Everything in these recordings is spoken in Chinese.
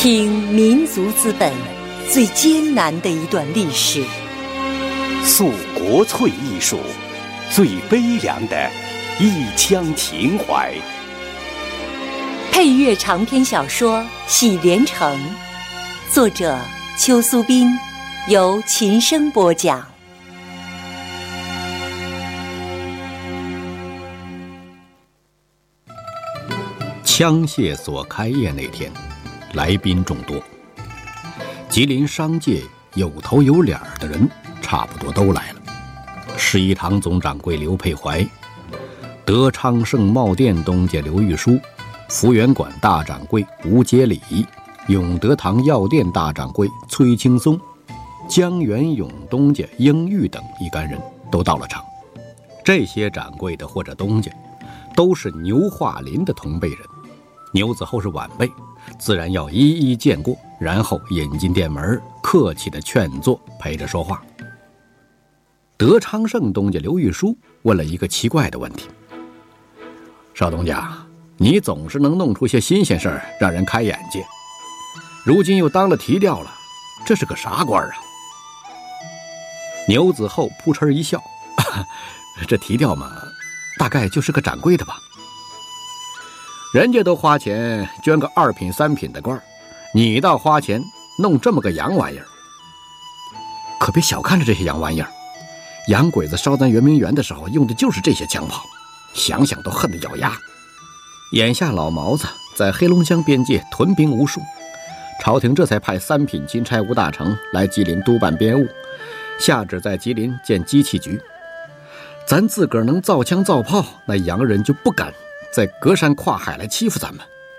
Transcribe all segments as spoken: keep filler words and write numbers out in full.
听民族资本最艰难的一段历史， 诉国粹艺术最悲凉的一腔情怀。 配乐长篇小说《喜连城》，作者邱苏斌，由琴声播讲。 枪械所开业那天，来宾众多，吉林商界有头有脸的人差不多都来了。十一堂总掌柜刘佩怀，德昌盛茂店东家刘玉书，福源馆大掌柜吴节礼，永德堂药店大掌柜崔青松，江源永东家英玉等一干人都到了场。这些掌柜的或者东家都是牛化林的同辈人，牛子厚是晚辈，自然要一一见过，然后引进店门，客气的劝坐，陪着说话。德昌盛东家刘玉书问了一个奇怪的问题：少东家，你总是能弄出些新鲜事儿，让人开眼界，如今又当了提调了，这是个啥官啊？牛子厚扑哧一笑，这提调嘛，大概就是个掌柜的吧。人家都花钱捐个二品三品的官，你倒花钱弄这么个洋玩意儿。可别小看了这些洋玩意儿，洋鬼子烧咱圆明园的时候用的就是这些枪炮，想想都恨得咬牙。眼下老毛子在黑龙江边界屯兵无数，朝廷这才派三品钦差吴大成来吉林督办编务，下旨在吉林建机器局。咱自个儿能造枪造炮，那洋人就不敢再隔山跨海来欺负咱们。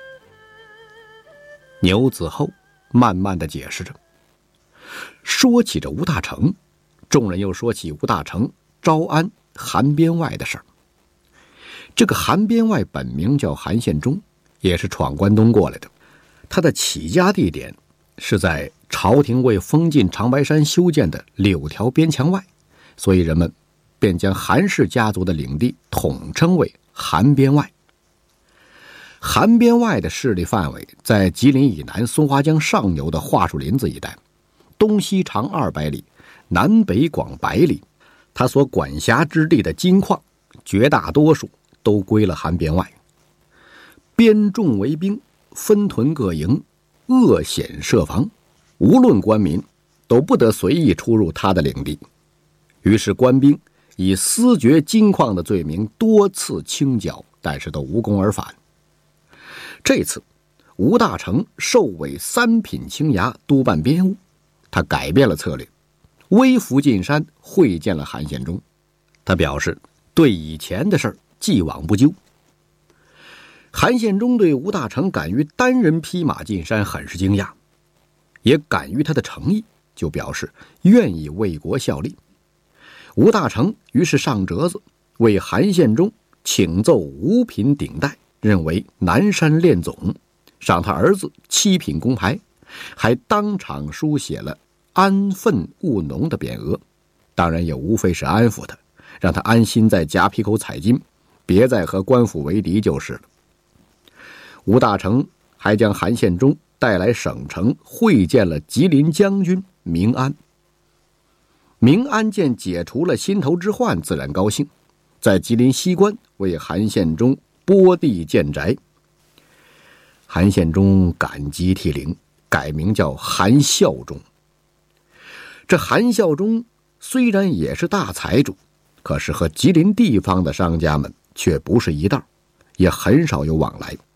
牛子厚慢慢地解释着。说起这吴大成，众人又说起吴大成招安韩编外的事儿。这个韩编外本名叫韩献忠，也是闯关东过来的。他的起家地点是在朝廷为封禁长白山修建的柳条边墙外，所以人们便将韩氏家族的领地统称为韩编外。韩编外的势力范围在吉林以南松花江上游的桦树林子一带，东西长二百里，南北广百里。他所管辖之地的金矿绝大多数都归了韩编外。编众为兵，分屯各营，恶险设防，无论官民都不得随意出入他的领地。于是官兵以私掘金矿的罪名多次清剿，但是都无功而返。这次吴大成授委三品青衙督办编务，他改变了策略，微服进山会见了韩献忠。他表示对以前的事儿既往不咎。韩献忠对吴大成敢于单人匹马进山很是惊讶，也感于他的诚意，就表示愿意为国效力。吴大成于是上折子为韩献忠请奏五品顶戴，任为南山练总，赏他儿子七品功牌，还当场书写了安分务农的匾额，当然也无非是安抚他，让他安心在夹皮口采金，别再和官府为敌就是了。吴大成还将韩献忠带来省城会见了吉林将军明安。明安见解除了心头之患，自然高兴，在吉林西关为韩献忠拨地建宅。韩献忠感激涕零，改名叫韩孝忠。这韩孝忠虽然也是大财主，可是和吉林地方的商家们却不是一道，也很少有往来。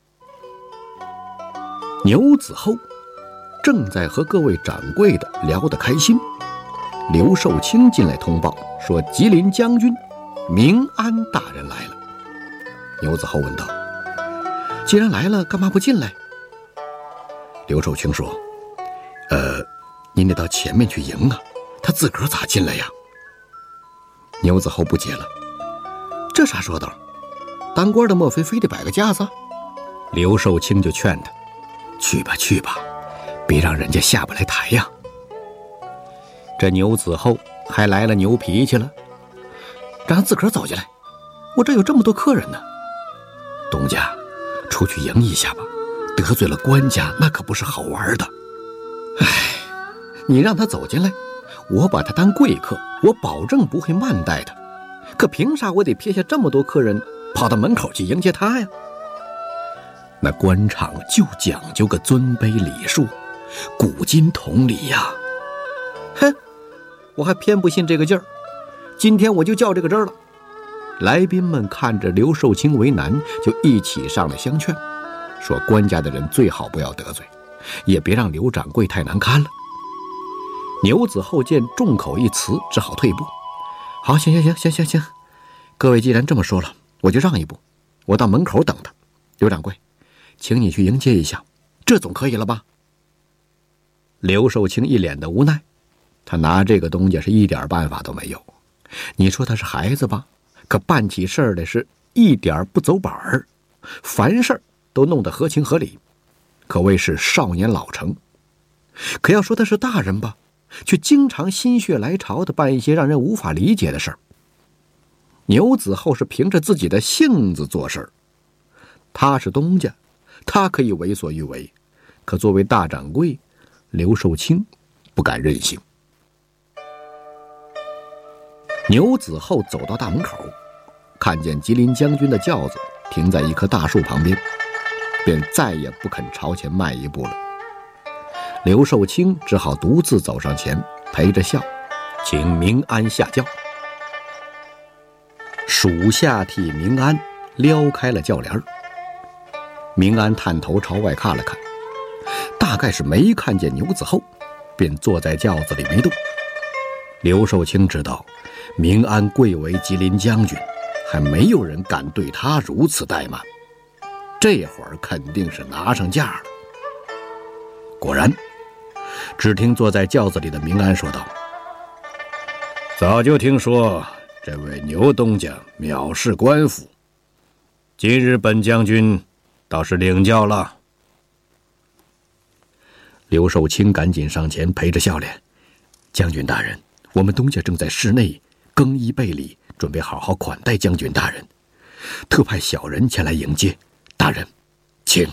牛子厚正在和各位掌柜的聊得开心，刘寿清进来通报说吉林将军明安大人来了。牛子厚问道：既然来了，干嘛不进来？刘寿清说：呃，您得到前面去迎啊，他自个儿咋进来呀？牛子厚不解了：这啥说道？当官的莫非非得摆个架子？刘寿清就劝他：去吧去吧，别让人家下不来台呀。这牛子厚还来了牛脾气了，让他自个儿走进来，我这有这么多客人呢。东家出去迎一下吧， 得罪了官家，那可不是好玩的。唉，你让他走进来，我把他当贵客，我保证不会慢待他。可凭啥我得撇下这么多客人跑到门口去迎接他呀？那官场就讲究个尊卑礼数，古今同理呀。哼，我还偏不信这个劲儿，今天我就较这个真儿了。来宾们看着刘寿清为难，就一起上来相劝，说官家的人最好不要得罪，也别让刘掌柜太难堪了。牛子厚见众口一词，只好退步。好，行行行行行行，各位既然这么说了，我就让一步，我到门口等他。刘掌柜，请你去迎接一下，这总可以了吧？刘寿清一脸的无奈，他拿这个东家是一点办法都没有。你说他是孩子吧，可办起事儿来是一点不走板儿，凡事都弄得合情合理，可谓是少年老成。可要说他是大人吧，却经常心血来潮地办一些让人无法理解的事儿。牛子厚是凭着自己的性子做事儿，他是东家，他可以为所欲为，可作为大掌柜，刘寿清不敢任性。牛子厚走到大门口，看见吉林将军的轿子停在一棵大树旁边，便再也不肯朝前迈一步了。刘寿清只好独自走上前，陪着笑，请明安下轿。属下替明安撩开了轿帘。明安探头朝外看了看，大概是没看见牛子厚，便坐在轿子里没动。刘寿清知道明安贵为吉林将军，还没有人敢对他如此怠慢，这会儿肯定是拿上价了。果然，只听坐在轿子里的明安说道：早就听说这位牛东家藐视官府，今日本将军倒是领教了。刘寿清赶紧上前陪着笑脸：将军大人，我们东家正在室内更衣备礼，准备好好款待将军大人，特派小人前来迎接大人，请。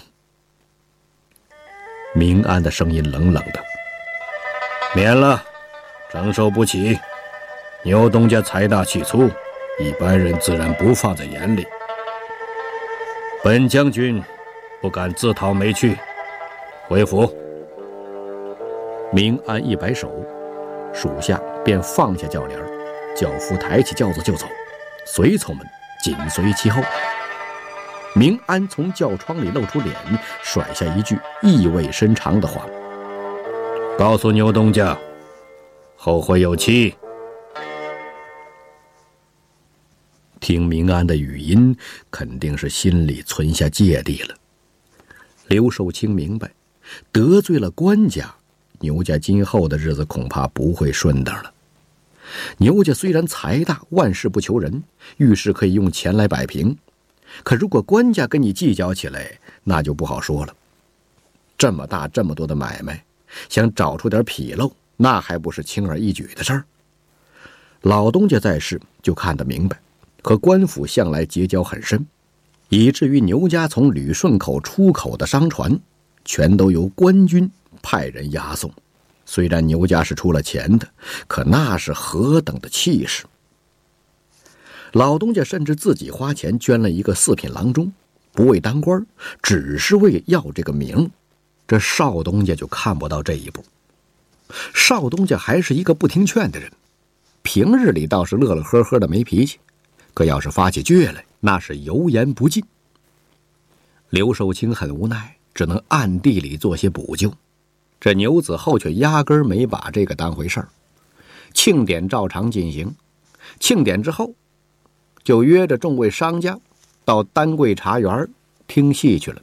明安的声音冷冷的：免了，承受不起。牛东家财大气粗，一般人自然不放在眼里。本将军不敢自讨没趣，回府。明安一摆手，属下便放下轿帘，轿夫抬起轿子就走，随从们紧随其后。明安从轿窗里露出脸，甩下一句意味深长的话：告诉牛东家，后会有期。听明安的语音，肯定是心里存下芥蒂了。刘寿清明白，得罪了官家，牛家今后的日子恐怕不会顺当了。牛家虽然财大，万事不求人，遇事可以用钱来摆平，可如果官家跟你计较起来，那就不好说了。这么大这么多的买卖，想找出点纰漏，那还不是轻而易举的事儿。老东家在世就看得明白，和官府向来结交很深，以至于牛家从旅顺口出口的商船，全都由官军派人押送。虽然牛家是出了钱的，可那是何等的气势。老东家甚至自己花钱捐了一个四品郎中，不为当官，只是为要这个名。这少东家就看不到这一步。少东家还是一个不听劝的人，平日里倒是乐乐呵呵的没脾气，可要是发起倔来，那是油盐不进。刘寿清很无奈，只能暗地里做些补救。这牛子厚却压根儿没把这个当回事儿。庆典照常进行，庆典之后就约着众位商家到丹桂茶园听戏去了。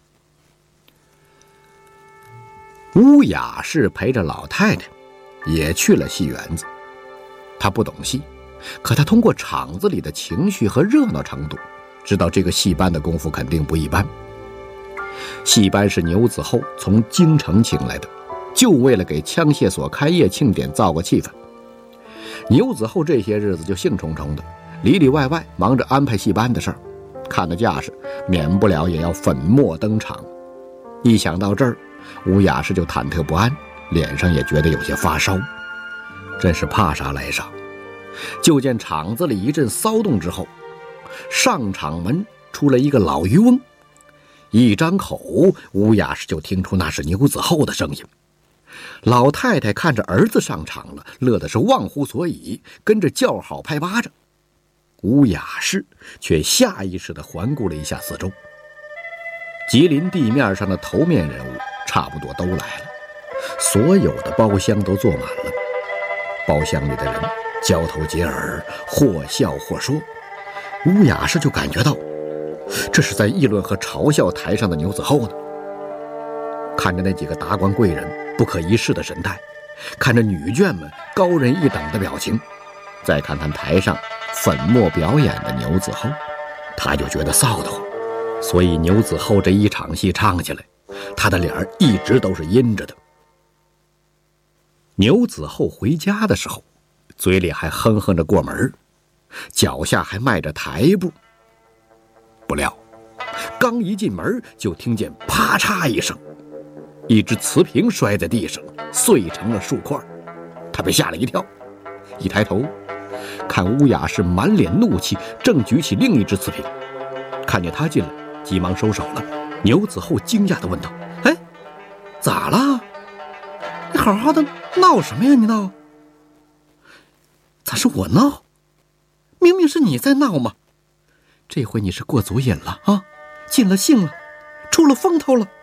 乌雅是陪着老太太也去了戏园子。她不懂戏，可她通过场子里的情绪和热闹程度，知道这个戏班的功夫肯定不一般。戏班是牛子厚从京城请来的，就为了给枪械所开业庆典造个气氛。牛子厚这些日子就兴冲冲的，里里外外忙着安排戏班的事儿，看的架势，免不了也要粉墨登场。 一想到这儿，吴雅士就忐忑不安，脸上也觉得有些发烧，真是怕啥来啥。就见场子里一阵骚动之后，上场门出了一个老渔翁，一张口，吴雅士就听出那是牛子厚的声音。老太太看着儿子上场了，乐的是忘乎所以，跟着叫好拍巴掌。吴雅士却下意识地环顾了一下四周，吉林地面上的头面人物差不多都来了，所有的包厢都坐满了。包厢里的人交头接耳，或笑或说。吴雅士就感觉到这是在议论和嘲笑台上的牛子厚呢。看着那几个达官贵人不可一世的神态，看着女眷们高人一等的表情，再看看台上粉墨表演的牛子厚，他就觉得臊得慌。所以牛子厚这一场戏唱起来，他的脸一直都是阴着的。牛子厚回家的时候，嘴里还哼哼着过门，脚下还迈着台步。不料刚一进门，就听见啪嚓一声，一只瓷瓶摔在地上，碎成了数块。他被吓了一跳，一抬头看乌雅是满脸怒气，正举起另一只瓷瓶。看见他进来，急忙收手了。牛子厚惊讶地问道：哎，咋了？你好好的闹什么呀？你闹？咋是我闹？明明是你在闹嘛！这回你是过足瘾了啊，尽了兴了，出了风头了。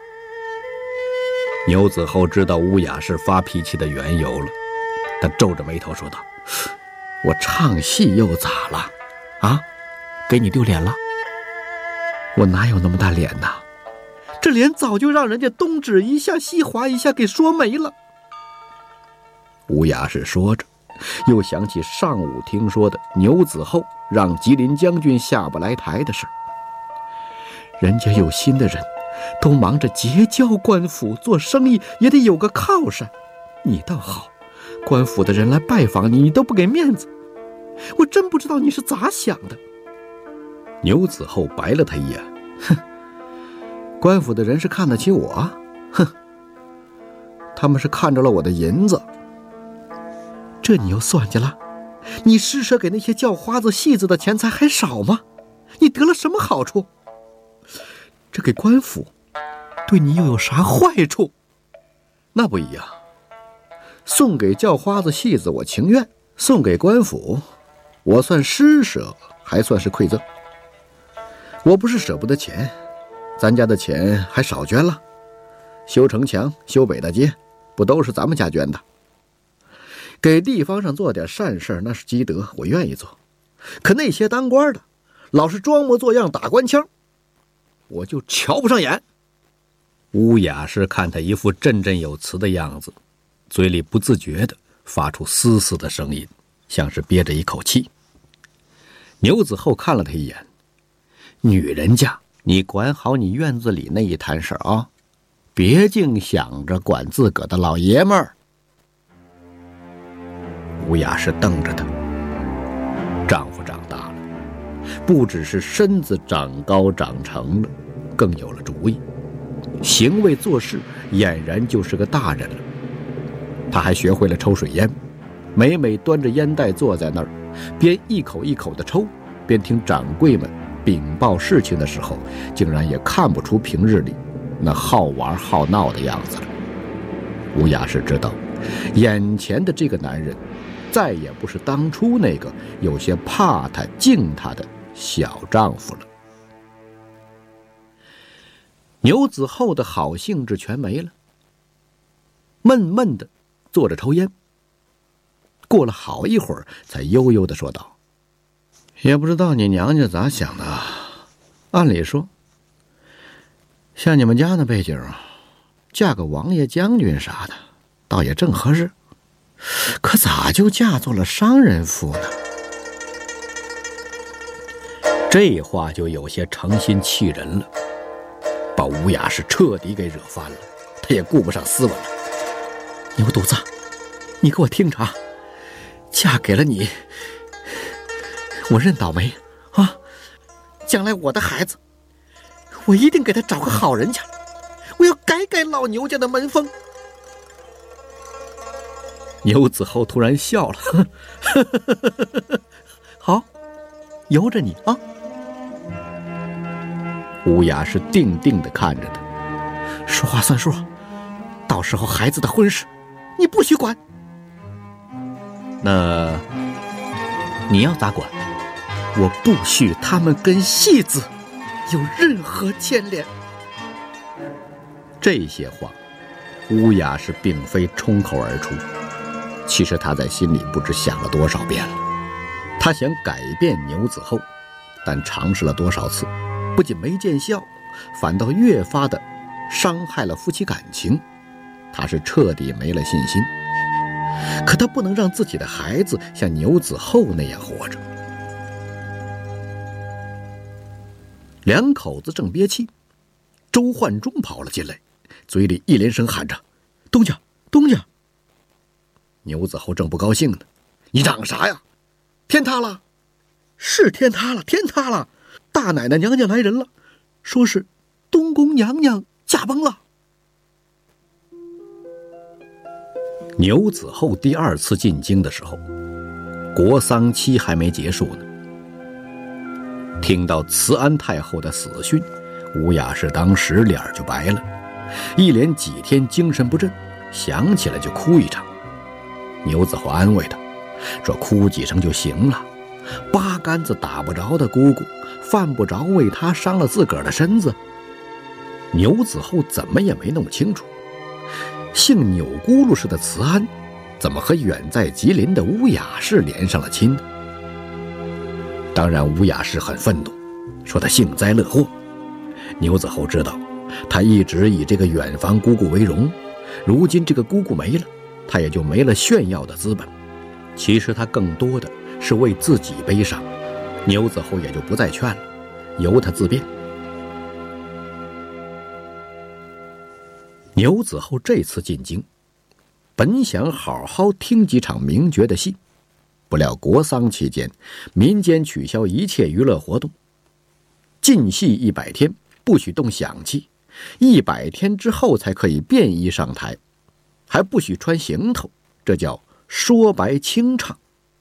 牛子厚知道乌雅是发脾气的缘由了，他皱着眉头说道：我唱戏又咋了？啊，给你丢脸了？我哪有那么大脸呐？这脸早就让人家东指一下西划一下给说没了。乌雅是说着，又想起上午听说的牛子厚让吉林将军下不来台的事。人家有心的人都忙着结交官府，做生意也得有个靠山，你倒好，官府的人来拜访你，你都不给面子，我真不知道你是咋想的。牛子厚白了他一眼，哼，官府的人是看得起我，哼，他们是看着了我的银子。这你又算计了？你施舍给那些叫花子戏子的钱财还少吗？你得了什么好处？这给官府对你又有啥坏处？那不一样，送给叫花子戏子我情愿，送给官府我算施舍还算是馈赠。我不是舍不得钱，咱家的钱还少捐了，修城墙修北大街不都是咱们家捐的？给地方上做点善事那是积德，我愿意做。可那些当官的老是装模作样打官腔，我就瞧不上眼。乌雅是看他一副振振有词的样子，嘴里不自觉地发出嘶嘶的声音，像是憋着一口气。牛子厚看了他一眼，女人家，你管好你院子里那一摊事啊，别净想着管自个的老爷们儿。乌雅是瞪着他，丈夫长大了，不只是身子长高长成了，更有了主意，行为做事俨然就是个大人了。他还学会了抽水烟，每每端着烟袋坐在那儿，边一口一口的抽，边听掌柜们禀报事情的时候，竟然也看不出平日里那好玩好闹的样子了。乌雅是知道，眼前的这个男人再也不是当初那个有些怕他敬他的小丈夫了。牛子厚的好兴致全没了，闷闷的坐着抽烟。过了好一会儿，才悠悠地说道：也不知道你娘家咋想的，按理说像你们家那背景，嫁个王爷将军啥的倒也正合适，可咋就嫁做了商人妇呢？这话就有些诚心气人了，把吴雅是彻底给惹翻了，他也顾不上斯文了。牛犊子，你给我听着，嫁给了你我认倒霉啊！将来我的孩子，我一定给他找个好人家， 我要改改老牛家的门风。牛子后突然笑了，呵呵呵呵呵，好，由着你啊。乌雅是定定地看着他，说话算数，到时候孩子的婚事你不许管。那你要咋管？我不许他们跟戏子有任何牵连。这些话乌雅是并非冲口而出，其实他在心里不知想了多少遍了。他想改变牛子后，但尝试了多少次，不仅没见效，反倒越发的伤害了夫妻感情。他是彻底没了信心。可他不能让自己的孩子像牛子后那样活着。两口子正憋气，周焕忠跑了进来，嘴里一连声喊着：“东家，东家！”牛子后正不高兴呢：“你嚷啥呀？天塌了！是天塌了，天塌了！大奶奶娘娘来人了，说是东宫娘娘驾崩了。”牛子后第二次进京的时候，国丧期还没结束呢。听到慈安太后的死讯，吴雅氏当时脸就白了，一连几天精神不振，想起来就哭一场。牛子后安慰他说：“哭几声就行了，八竿子打不着的姑姑，犯不着为他伤了自个儿的身子。”牛子后怎么也没弄清楚，姓钮咕噜氏的慈安怎么和远在吉林的乌雅氏连上了亲呢？当然乌雅氏很愤怒，说他幸灾乐祸。牛子后知道他一直以这个远房姑姑为荣，如今这个姑姑没了，他也就没了炫耀的资本。其实他更多的是为自己悲伤。牛子后也就不再劝了，由他自便。牛子后这次进京，本想好好听几场名角的戏，不料国丧期间，民间取消一切娱乐活动，禁戏一百天，不许动响器，一百天之后才可以便衣上台，还不许穿行头，这叫说白清唱。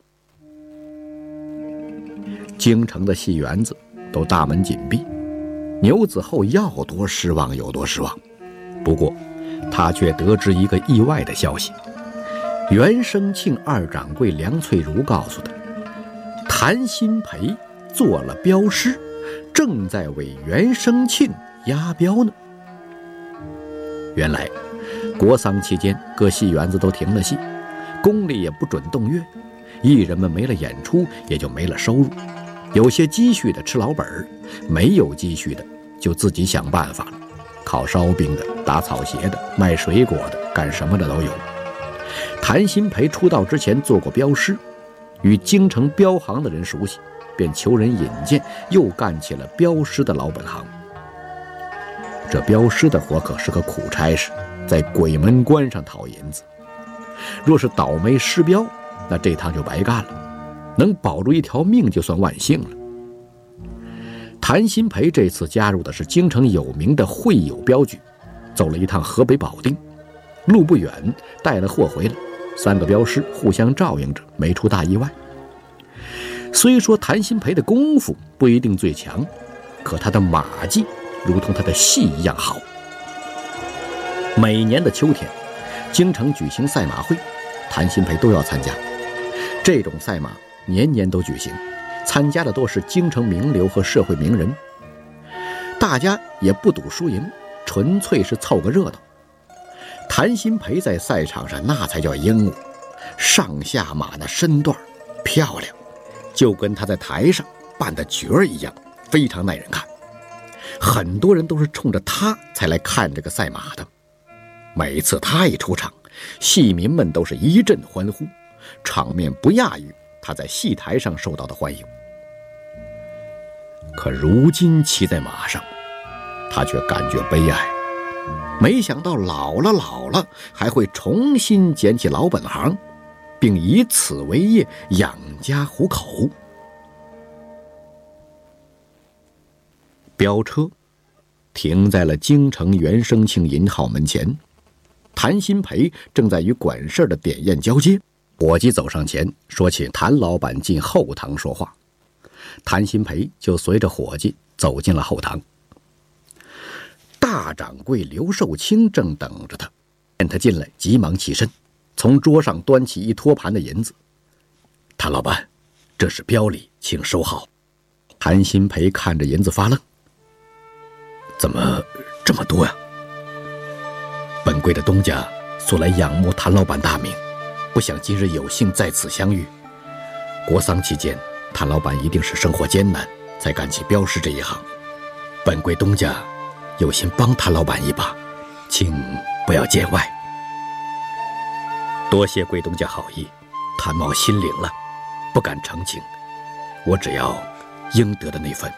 京城的戏园子都大门紧闭，牛子后要多失望有多失望。不过他却得知一个意外的消息，袁生庆二掌柜梁翠如告诉他，谭鑫培做了镖师，正在为袁生庆押镖呢。原来国丧期间各戏园子都停了戏，宫里也不准动乐，艺人们没了演出也就没了收入，有些积蓄的吃老本，没有积蓄的就自己想办法了，烤烧饼的，打草鞋的，卖水果的，干什么的都有。谭鑫培出道之前做过镖师，与京城镖行的人熟悉，便求人引荐，又干起了镖师的老本行。这镖师的活可是个苦差事，在鬼门关上讨银子，若是倒霉失镖，那这趟就白干了，能保住一条命就算万幸了。谭鑫培这次加入的是京城有名的会友镖局，走了一趟河北保定，路不远，带了货回来，三个镖师互相照应着，没出大意外。虽说谭鑫培的功夫不一定最强，可他的马技如同他的戏一样好。每年的秋天，京城举行赛马会，谭鑫培都要参加。这种赛马年年都举行，参加的都是京城名流和社会名人，大家也不赌输赢，纯粹是凑个热闹。谭鑫培在赛场上那才叫英武，上下马的身段漂亮，就跟他在台上扮的角儿一样，非常耐人看。很多人都是冲着他才来看这个赛马的。每次他一出场，戏迷们都是一阵欢呼，场面不亚于他在戏台上受到的欢迎。可如今骑在马上，他却感觉悲哀，没想到老了老了还会重新捡起老本行，并以此为业养家糊口。镖车停在了京城元生庆银号门前。谭新培正在与管事的点验交接，伙计走上前说请谭老板进后堂说话。谭新培就随着伙计走进了后堂。大掌柜刘寿清正等着他，见他进来急忙起身，从桌上端起一托盘的银子。谭老板，这是标礼，请收好。谭新培看着银子发愣，怎么这么多呀？本柜的东家素来仰慕谭老板大名，不想今日有幸在此相遇。国丧期间，谭老板一定是生活艰难，才干起镖师这一行。本柜东家有心帮谭老板一把，请不要见外。多谢贵东家好意，谭某心领了，不敢澄清，我只要应得的那份。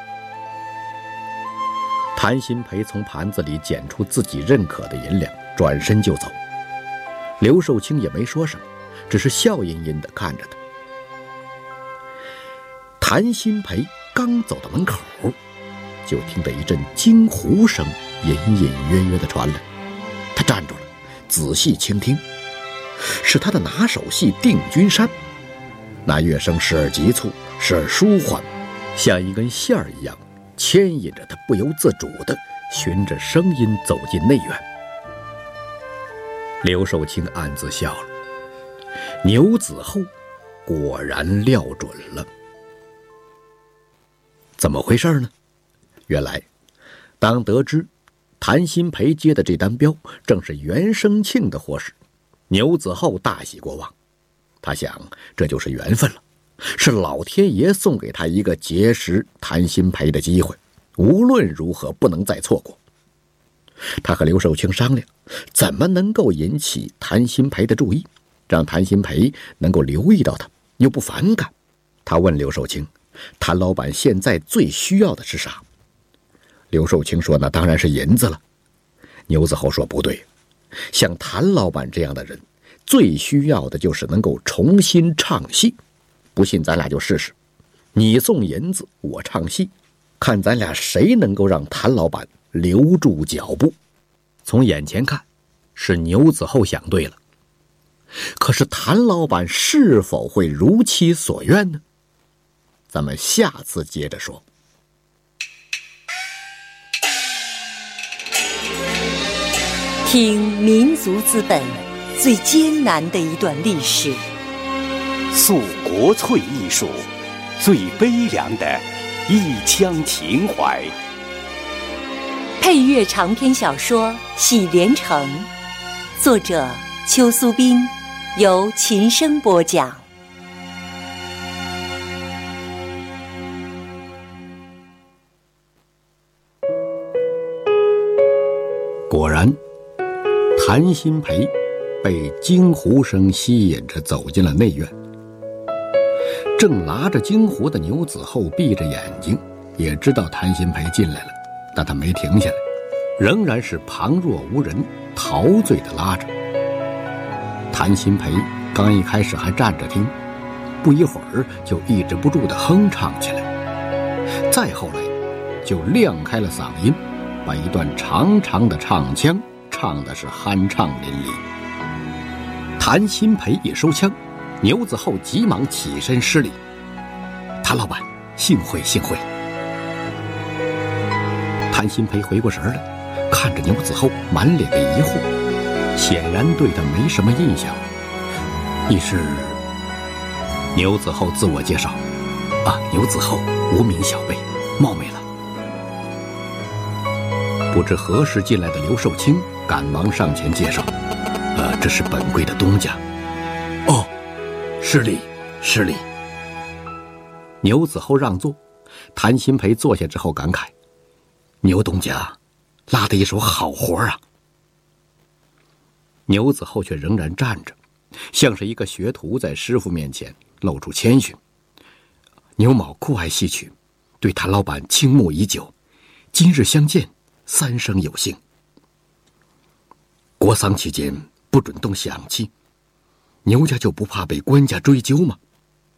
谭新培从盘子里捡出自己认可的银两，转身就走。刘寿清也没说什么，只是笑吟吟地看着他。谭新培刚走到门口，就听得一阵惊呼声隐隐约约地传来。他站住了，仔细倾听，是他的拿手戏《定军山》。那乐声时而急促，时而舒缓，像一根线儿一样牵引着他不由自主地循着声音走进内院。刘寿清暗自笑了，牛子厚果然料准了。怎么回事呢？原来当得知谭新培接的这单镖正是袁生庆的货时，牛子厚大喜过望。他想，这就是缘分了，是老天爷送给他一个结识谭新培的机会，无论如何不能再错过。他和刘寿清商量，怎么能够引起谭新培的注意，让谭新培能够留意到他，又不反感。他问刘寿清，谭老板现在最需要的是啥？刘寿清说，那当然是银子了。牛子厚说，不对，像谭老板这样的人，最需要的就是能够重新唱戏。不信咱俩就试试，你送银子，我唱戏，看咱俩谁能够让谭老板留住脚步。从眼前看，是牛子厚想对了，可是谭老板是否会如其所愿呢？咱们下次接着说。 听民族资本最艰难的一段历史， 诉国粹艺术最悲凉的一腔情怀。 配乐长篇小说《喜连城》，作者邱苏斌，由琴声播讲。 果然，谭新培被惊呼声吸引着走进了内院。正拿着惊呼的牛子厚闭着眼睛，也知道谭新培进来了，但他没停下来，仍然是旁若无人，陶醉地拉着。谭新培刚一开始还站着听，不一会儿就抑制不住地哼唱起来，再后来就亮开了嗓音，把一段长长的唱腔唱的是酣畅淋漓。谭新培一收枪，牛子厚急忙起身施礼：“谭老板，幸会幸会。”谭新培回过神来，看着牛子厚，满脸的疑惑，显然对他没什么印象。你是？牛子厚自我介绍：“啊，牛子厚，无名小辈，冒昧了。”不知何时进来的刘寿清赶忙上前介绍：“呃，这是本柜的东家。”“哦，失礼，失礼。”牛子厚让座，谭新培坐下之后感慨：“牛东家拉的一手好活啊。”牛子厚却仍然站着，像是一个学徒在师傅面前露出谦逊。牛某酷爱戏曲，对谭老板倾慕已久，今日相见，三生有幸。国丧期间不准动响器，牛家就不怕被官家追究吗？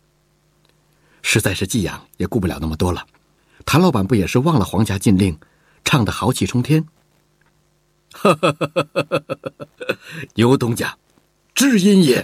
实在是寄养，也顾不了那么多了。谭老板不也是忘了皇家禁令， 唱得豪气冲天。哈哈哈哈哈哈！牛东家，知音也。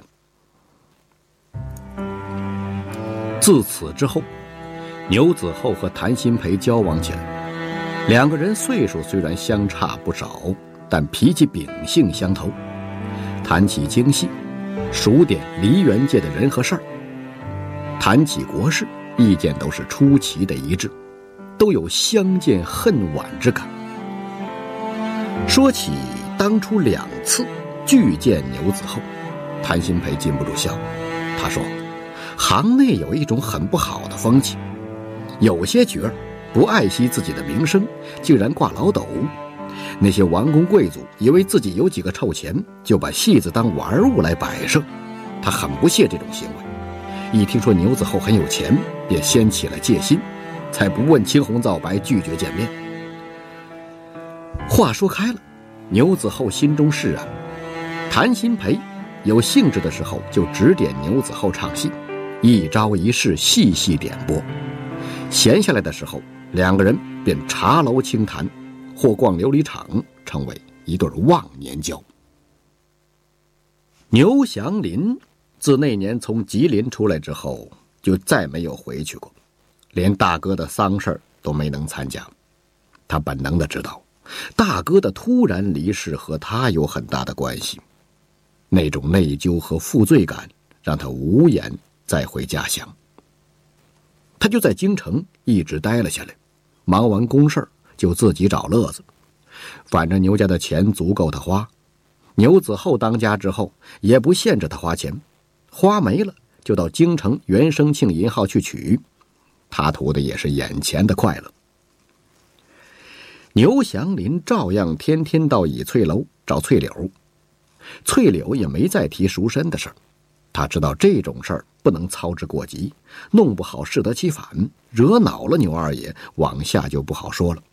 自此之后，牛子厚和谭鑫培交往起来。两个人岁数虽然相差不少，但脾气秉性相投，谈起经戏，数点梨园界的人和事儿，谈起国事，意见都是出奇的一致，都有相见恨晚之感。说起当初两次拒见牛子厚，谭鑫培禁不住笑。他说，行内有一种很不好的风气，有些角儿不爱惜自己的名声，竟然挂老斗。那些王公贵族以为自己有几个臭钱，就把戏子当玩物来摆设。他很不屑这种行为，一听说牛子厚很有钱，便掀起了戒心，才不问青红皂白拒绝见面。话说开了，牛子厚心中释然。谭鑫培有兴致的时候就指点牛子厚唱戏，一招一式细细点拨。闲下来的时候，两个人便茶楼轻谈，或逛琉璃厂，成为一对忘年交。牛祥林自那年从吉林出来之后，就再没有回去过，连大哥的丧事都没能参加。他本能的知道，大哥的突然离世和他有很大的关系，那种内疚和负罪感让他无颜再回家乡。他就在京城一直待了下来，忙完公事就自己找乐子，反正牛家的钱足够他花。牛子厚当家之后，也不限制他花钱，花没了就到京城元生庆银号去取，他图的也是眼前的快乐。牛祥林照样天天到倚翠楼找翠柳，翠柳也没再提赎身的事儿。他知道这种事儿不能操之过急，弄不好适得其反，惹恼了牛二爷，往下就不好说了。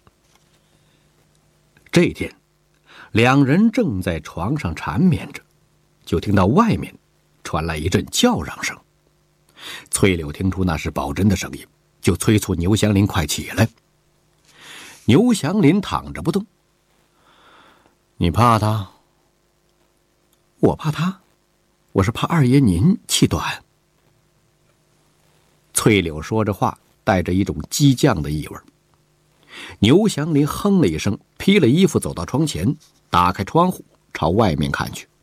这天，两人正在床上缠绵着，就听到外面传来一阵叫嚷声。翠柳听出那是宝珍的声音，就催促牛祥林快起来。牛祥林躺着不动。你怕他？我怕他？我是怕二爷您气短。翠柳说着话，带着一种激将的意味。牛祥林哼了一声，披了衣服走到窗前，打开窗户朝外面看去。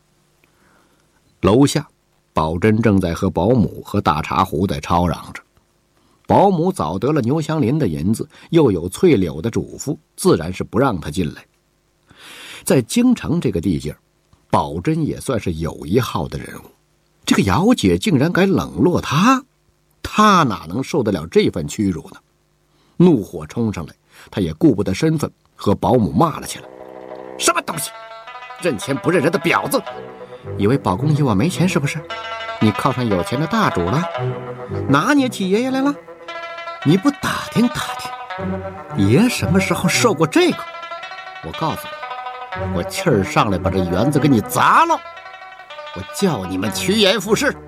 楼下，宝珍正在和保姆和大茶壶在吵嚷着。保姆早得了牛祥林的银子，又有翠柳的嘱咐，自然是不让他进来。在京城这个地界，宝珍也算是有一号的人物，这个姚姐竟然敢冷落他，他哪能受得了这份屈辱呢？怒火冲上来，他也顾不得身份，和保姆骂了起来。什么东西，认钱不认人的婊子，以为宝公爷我没钱是不是？你靠上有钱的大主了，拿捏起爷爷来了？你不打听打听，爷什么时候受过这个？我告诉你，我气儿上来把这园子给你砸了，我叫你们趋炎附势。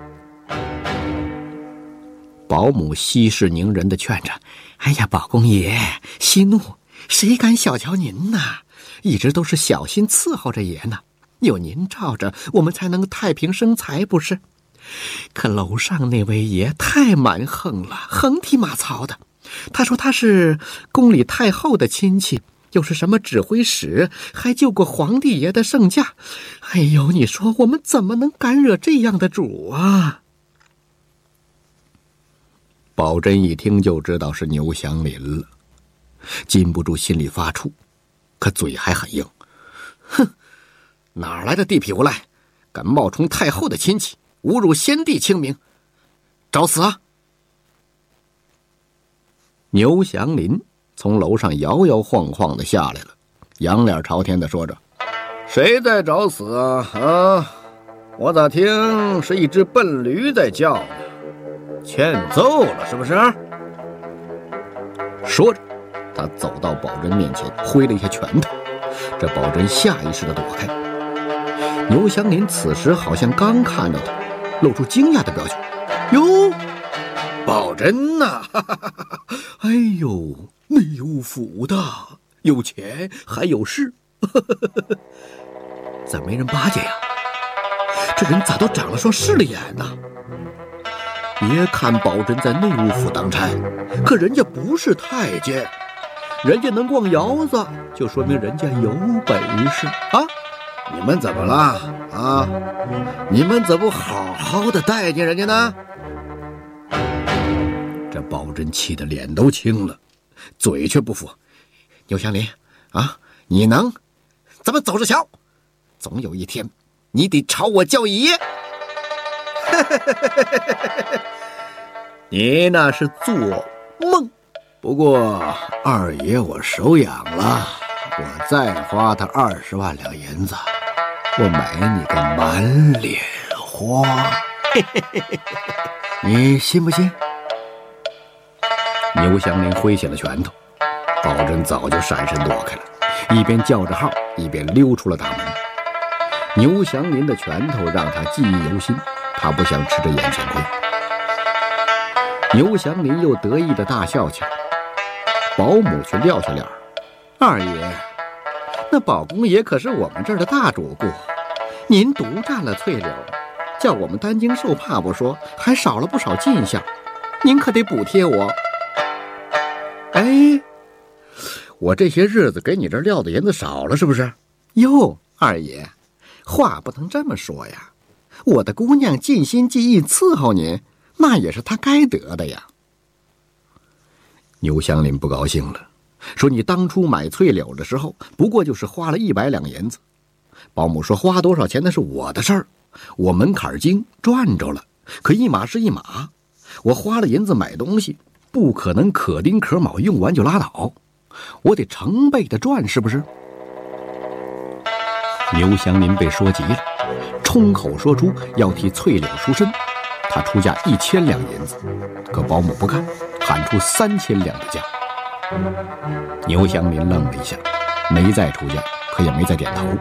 保姆息事宁人的劝着，哎呀，宝公爷息怒，谁敢小瞧您呐？一直都是小心伺候着爷呢，有您罩着，我们才能太平生财，不是？可楼上那位爷太蛮横了，横踢马槽的。他说他是宫里太后的亲戚，又是什么指挥使，还救过皇帝爷的圣驾。哎呦，你说我们怎么能敢惹这样的主啊？宝珍一听就知道是牛祥林了，禁不住心里发怵，可嘴还很硬。哼，哪来的地痞无赖，敢冒充太后的亲戚，侮辱先帝清明，找死啊！牛祥林从楼上摇摇晃晃的下来了，仰脸朝天的说着：谁在找死啊？啊，我咋听是一只笨驴在叫呢？欠揍了是不是？说着，他走到宝珍面前，挥了一下拳头，这宝珍下意识的躲开。牛祥林此时好像刚看到他，露出惊讶的表情。哟，宝珍呐、啊，哎呦，内务府的， 有钱还有势，咋没人巴结呀？这人咋都长了双势利眼呢？别看宝珍在内务府当差，可人家不是太监，人家能逛窑子，就说明人家有本事啊！你们怎么了啊？你们怎么不好好的待见人家呢？这宝珍气得脸都青了，嘴却不服。牛祥林啊，你能？咱们走着瞧，总有一天你得朝我叫爷。你那是做梦。不过二爷我手痒了，我再花他二十万两银子，我买你个满脸花。你信不信？牛祥林挥起了拳头，宝珍早就闪身躲开了，一边叫着号，一边溜出了大门。牛祥林的拳头让他记忆犹新，他不想吃这眼前亏。牛祥林又得意的大笑起来，保姆却撂下脸：“二爷，那宝公爷可是我们这儿的大主顾，您独占了翠柳，叫我们担惊受怕不说，还少了不少进项，您可得补贴我。”哎，我这些日子给你这撂的银子少了是不是？哟，二爷，话不能这么说呀，我的姑娘尽心尽意伺候您，那也是她该得的呀。牛祥林不高兴了，说你当初买翠柳的时候不过就是花了一百两银子，保姆说花多少钱那是我的事儿，我门槛精赚着了，可一码是一码，我花了银子买东西不可能可丁可卯用完就拉倒，我得成倍的赚，是不是？牛祥林被说急了，冲口说出要替翠柳赎身，他出价一千两银子，可保姆不干，喊出三千两的价。牛祥林愣了一下，没再出价，可也没再点头。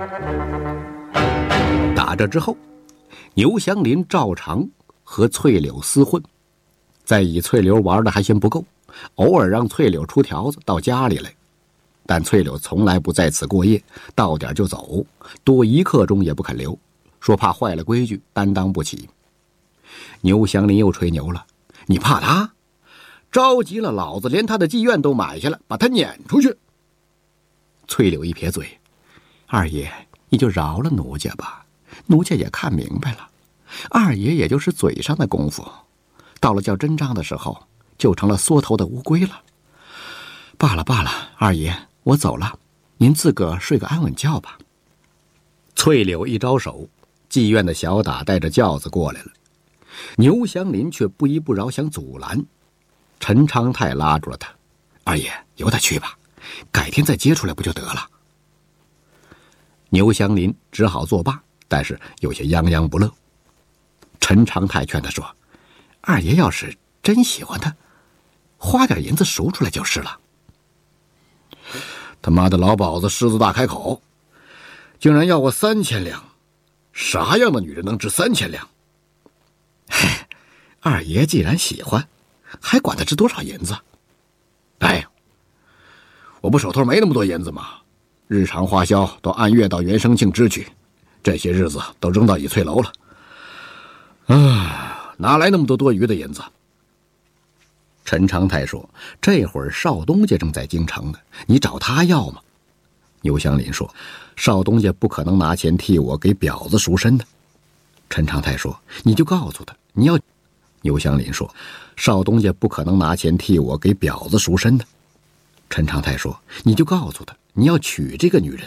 打这之后，牛祥林照常和翠柳厮混，在以翠柳玩的还嫌不够，偶尔让翠柳出条子到家里来，但翠柳从来不在此过夜，到点就走，多一刻钟也不肯留，说怕坏了规矩，担当不起。牛祥林又吹牛了：“你怕他？着急了，老子连他的妓院都买下来，把他撵出去。”翠柳一撇嘴：“二爷，你就饶了奴家吧，奴家也看明白了，二爷也就是嘴上的功夫，到了叫真账的时候，就成了缩头的乌龟了。罢了罢了，二爷，我走了，您自个儿睡个安稳觉吧。”翠柳一招手，妓院的小打带着轿子过来了，牛祥林却不依不饶想阻拦。陈昌泰拉住了他：“二爷，由他去吧，改天再接出来不就得了？”牛祥林只好作罢，但是有些泱泱不乐。陈昌泰劝他说：“二爷要是真喜欢他，花点银子赎出来就是了。”他妈的老鸨子狮子大开口，竟然要我三千两，啥样的女人能值三千两？嗨，二爷既然喜欢，还管他值多少银子？哎，我不手头没那么多银子吗？日常花销都按月到元生庆支取，这些日子都扔到乙翠楼了。啊，哪来那么多多余的银子？陈昌泰说：“这会儿少东家正在京城呢，你找他要吗？”牛祥林说：“少东家不可能拿钱替我给婊子赎身的。”陈昌泰说：“你就告诉他你要。”牛祥林说：“少东家不可能拿钱替我给婊子赎身的。”陈昌泰说：“你就告诉他你要娶这个女人，